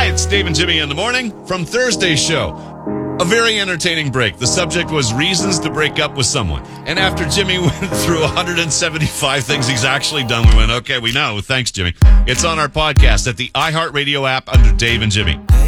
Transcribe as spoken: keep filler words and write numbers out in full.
Hi, it's Dave and Jimmy in the morning from Thursday's show. A very entertaining break. The subject was reasons to break up with someone. And after Jimmy went through one hundred seventy-five things he's actually done, we went, okay, we know. Thanks, Jimmy. It's on our podcast at the iHeartRadio app under Dave and Jimmy.